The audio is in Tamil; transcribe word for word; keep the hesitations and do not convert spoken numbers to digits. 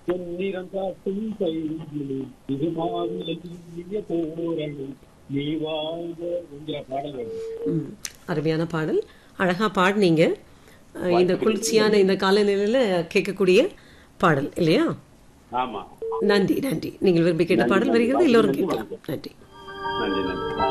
பொன்னிறம் காட்டும் கைவிழி இது மாவிய தோரணம் நீ வாழ்க என்கிற பாடல் வரும். ம், அருமையான பாடல். அழகா பாடினீங்க. அஹ், இந்த குளிர்ச்சியான இந்த காலநிலையில கேட்கக்கூடிய பாடல் இல்லையா? ஆமா, நன்றி நன்றி. நீங்கள் விரும்பி கேட்ட பாடல் வருகிறது, எல்லோரும் கேட்கலாம். நன்றி. நன்றி நன்றி.